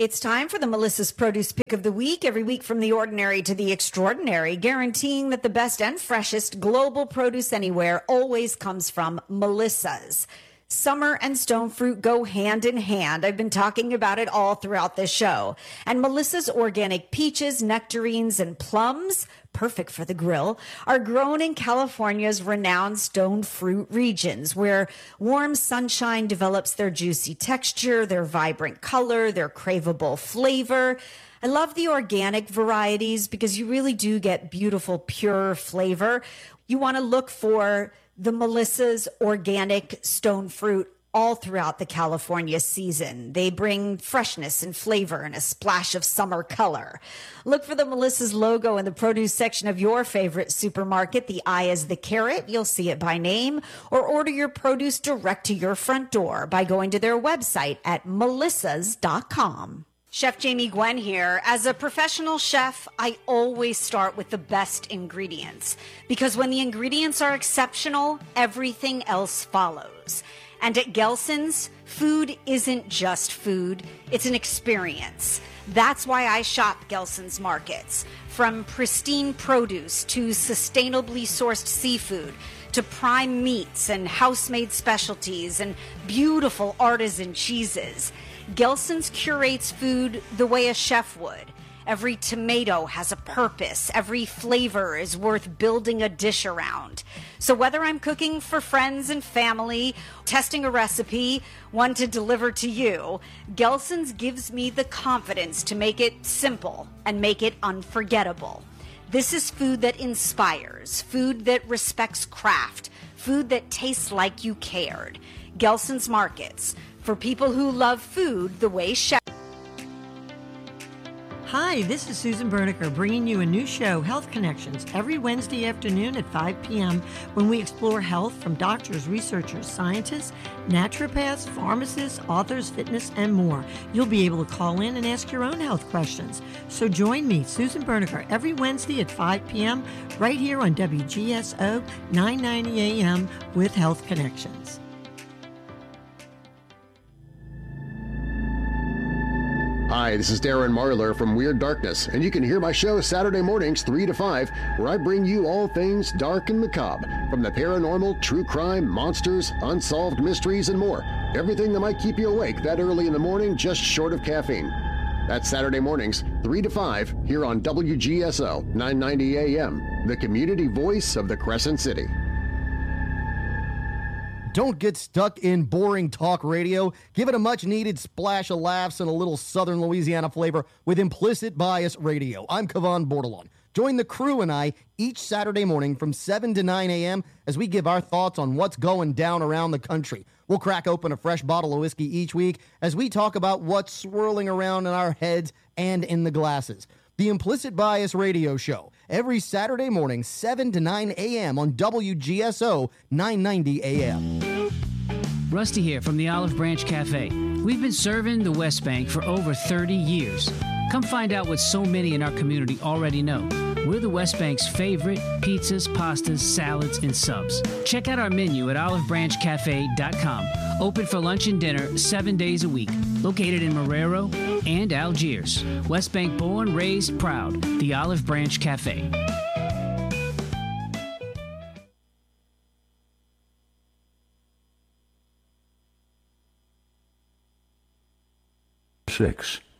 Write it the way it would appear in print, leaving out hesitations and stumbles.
It's time for the Melissa's Produce Pick of the Week, every week from the ordinary to the extraordinary, guaranteeing that the best and freshest global produce anywhere always comes from Melissa's. Summer and stone fruit go hand in hand. I've been talking about it all throughout this show. And Melissa's organic peaches, nectarines, and plums, perfect for the grill, are grown in California's renowned stone fruit regions, where warm sunshine develops their juicy texture, their vibrant color, their craveable flavor. I love the organic varieties because you really do get beautiful, pure flavor. You want to look for the Melissa's organic stone fruit all throughout the California season. They bring freshness and flavor and a splash of summer color. Look for the Melissa's logo in the produce section of your favorite supermarket. The I is the carrot. You'll see it by name. Or order your produce direct to your front door by going to their website at melissas.com. Chef Jamie Gwen here. As a professional chef, I always start with the best ingredients because when the ingredients are exceptional, everything else follows. And at Gelson's, food isn't just food, it's an experience. That's why I shop Gelson's markets. From pristine produce to sustainably sourced seafood to prime meats and house-made specialties and beautiful artisan cheeses. Gelson's curates food the way a chef would. Every tomato has a purpose. Every flavor is worth building a dish around. So whether I'm cooking for friends and family, testing a recipe, one to deliver to you, Gelson's gives me the confidence to make it simple and make it unforgettable. This is food that inspires, food that respects craft, food that tastes like you cared. Gelson's Markets, for people who love food the way chefs. Hi, this is Susan Berniker bringing you a new show, Health Connections, every Wednesday afternoon at 5 p.m. when we explore health from doctors, researchers, scientists, naturopaths, pharmacists, authors, fitness, and more. You'll be able to call in and ask your own health questions. So join me, Susan Berniker, every Wednesday at 5 p.m. right here on WGSO 990 AM with Health Connections. Hi, this is Darren Marlar from Weird Darkness, and you can hear my show Saturday mornings 3 to 5, where I bring you all things dark and macabre, from the paranormal, true crime, monsters, unsolved mysteries, and more. Everything that might keep you awake that early in the morning, just short of caffeine. That's Saturday mornings 3 to 5 here on WGSO 990 AM, the community voice of the Crescent City. Don't get stuck in boring talk radio. Give it a much-needed splash of laughs and a little Southern Louisiana flavor with Implicit Bias Radio. I'm Kevon Bordelon. Join the crew and I each Saturday morning from 7 to 9 a.m. as we give our thoughts on what's going down around the country. We'll crack open a fresh bottle of whiskey each week as we talk about what's swirling around in our heads and in the glasses. The Implicit Bias Radio Show, every Saturday morning, 7 to 9 a.m. on WGSO 990 AM. Rusty here from the Olive Branch Cafe. We've been serving the West Bank for over 30 years. Come find out what so many in our community already know. We're the West Bank's favorite pizzas, pastas, salads, and subs. Check out our menu at olivebranchcafe.com. Open for lunch and dinner 7 days a week. Located in Marrero and Algiers. West Bank born, raised, proud. The Olive Branch Cafe. Six.